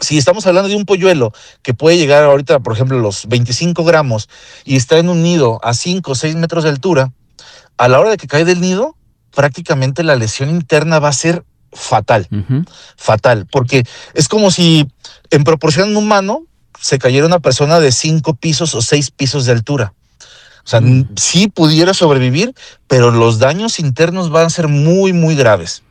Si estamos hablando de un polluelo que puede llegar ahorita, por ejemplo, a los 25 gramos y está en un nido a 5 o 6 metros de altura, a la hora de que cae del nido, prácticamente la lesión interna va a ser fatal, Ujú. fatal, porque es como si en proporción a un humano se cayera una persona de 5 pisos o 6 pisos de altura. O sea, sí pudiera sobrevivir, pero los daños internos van a ser muy, muy graves.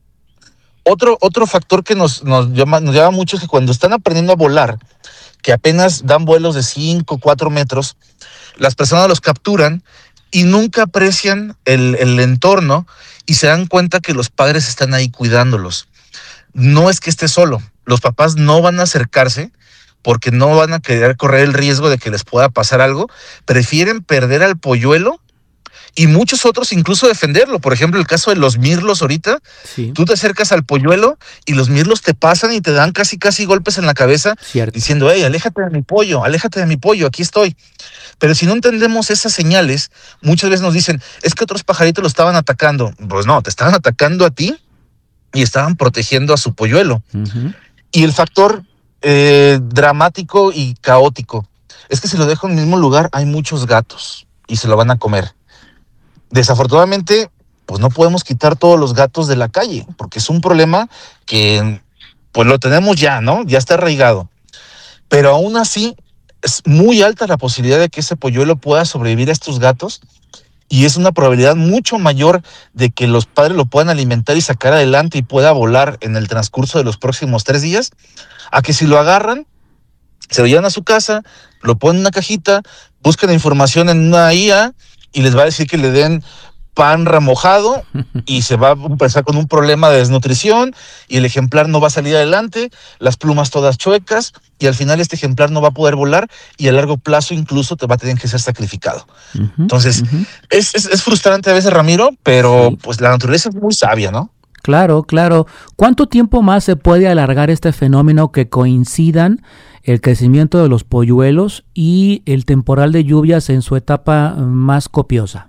Otro factor que nos llama mucho es que cuando están aprendiendo a volar, que apenas dan vuelos de 5, 4 metros, las personas los capturan y nunca aprecian el entorno y se dan cuenta que los padres están ahí cuidándolos. No es que esté solo, los papás no van a acercarse porque no van a querer correr el riesgo de que les pueda pasar algo, prefieren perder al polluelo y muchos otros incluso defenderlo. Por ejemplo, el caso de los mirlos ahorita, Sí, tú te acercas al polluelo y los mirlos te pasan y te dan casi golpes en la cabeza cierto. diciendo, hey, aléjate de mi pollo, aquí estoy. Pero si no entendemos esas señales, muchas veces nos dicen, es que otros pajaritos lo estaban atacando. Pues no, te estaban atacando a ti y estaban protegiendo a su polluelo. Ujú. Y el factor dramático y caótico es que si lo dejo en el mismo lugar, hay muchos gatos y se lo van a comer. Desafortunadamente, pues no podemos quitar todos los gatos de la calle, porque es un problema que pues lo tenemos ya, ¿no? Ya está arraigado. Pero aún así, es muy alta la posibilidad de que ese polluelo pueda sobrevivir a estos gatos y es una probabilidad mucho mayor de que los padres lo puedan alimentar y sacar adelante y pueda volar en el transcurso de los próximos 3 días, a que si lo agarran, se lo llevan a su casa, lo ponen en una cajita, buscan información en una IA y les va a decir que le den pan remojado y se va a empezar con un problema de desnutrición y el ejemplar no va a salir adelante, las plumas todas chuecas y al final este ejemplar no va a poder volar y a largo plazo incluso te va a tener que ser sacrificado. Ujú, Entonces, ujú. es frustrante a veces, Ramiro, pero Sí, pues la naturaleza es muy sabia, ¿no? claro, claro. ¿Cuánto tiempo más se puede alargar este fenómeno que coincidan el crecimiento de los polluelos y el temporal de lluvias en su etapa más copiosa?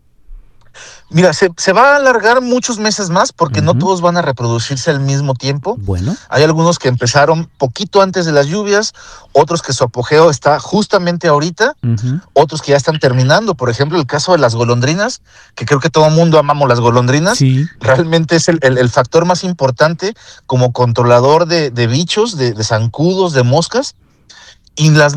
Mira, se va a alargar muchos meses más porque no Ujú. todos van a reproducirse al mismo tiempo. Bueno. Hay algunos que empezaron poquito antes de las lluvias, otros que su apogeo está justamente ahorita, Ujú. otros que ya están terminando. Por ejemplo, el caso de las golondrinas, que creo que todo el mundo amamos las golondrinas, Sí. realmente es el factor más importante como controlador de bichos, de zancudos, de moscas, y las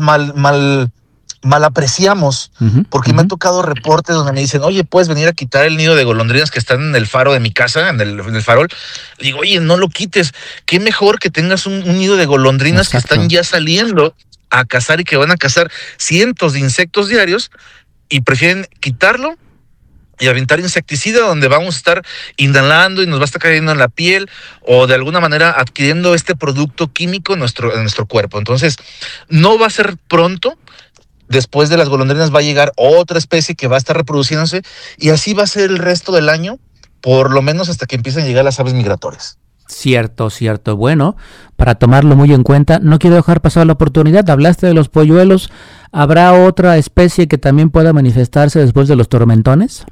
mal apreciamos, Ujú, porque me ujú. han tocado reportes donde me dicen, oye, ¿puedes venir a quitar el nido de golondrinas que están en el faro de mi casa, en el farol? Le digo, oye, no lo quites, qué mejor que tengas un nido de golondrinas que están Exacto. ya saliendo a cazar y que van a cazar cientos de insectos diarios y prefieren quitarlo y aventar insecticida donde vamos a estar inhalando y nos va a estar cayendo en la piel o de alguna manera adquiriendo este producto químico en nuestro cuerpo. Entonces, no va a ser pronto. Después de las golondrinas va a llegar otra especie que va a estar reproduciéndose y así va a ser el resto del año, por lo menos hasta que empiecen a llegar las aves migratorias. Cierto, cierto. Bueno, para tomarlo muy en cuenta, no quiero dejar pasar la oportunidad. Hablaste de los polluelos. ¿Habrá otra especie que también pueda manifestarse después de los tormentones?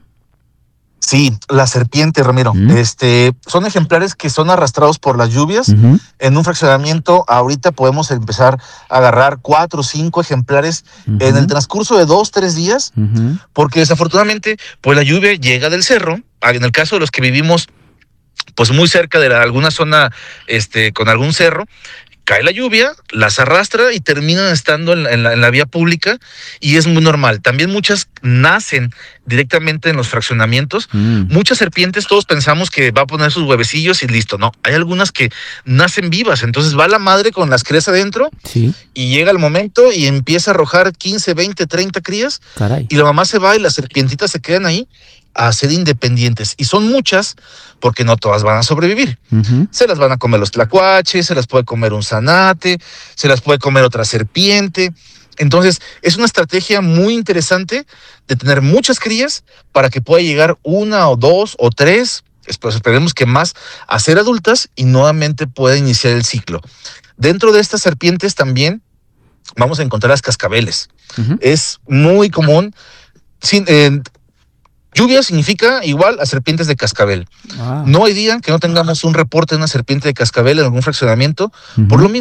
Sí, la serpiente, Ramiro. ¿Mm? Son ejemplares que son arrastrados por las lluvias. Ujú, En un fraccionamiento, ahorita podemos empezar a agarrar 4 o 5 ejemplares en el ujú, transcurso de 2, 3 días, ujú. porque desafortunadamente, pues la lluvia llega del cerro. En el caso de los que vivimos, pues muy cerca de alguna zona, con algún cerro, cae la lluvia, las arrastra y terminan estando en la vía pública y es muy normal. También muchas nacen directamente en los fraccionamientos. Mm. Muchas serpientes, todos pensamos que va a poner sus huevecillos y listo. No, hay algunas que nacen vivas. Entonces va la madre con las crías adentro Sí, y llega el momento y empieza a arrojar 15, 20, 30 crías caray. y la mamá se va y las serpientitas se quedan ahí a ser independientes. Y son muchas porque no todas van a sobrevivir. Ujú. Se las van a comer los tlacuaches, se las puede comer un zanate, se las puede comer otra serpiente. Entonces, es una estrategia muy interesante de tener muchas crías para que pueda llegar una o dos o tres, esperemos que más, a ser adultas y nuevamente pueda iniciar el ciclo. Dentro de estas serpientes también vamos a encontrar las cascabeles. Ujú. Es muy común. Sin, lluvia significa igual a serpientes de cascabel. Ah. No hay día que no tengamos un reporte de una serpiente de cascabel en algún fraccionamiento, por Ujú. lo mismo.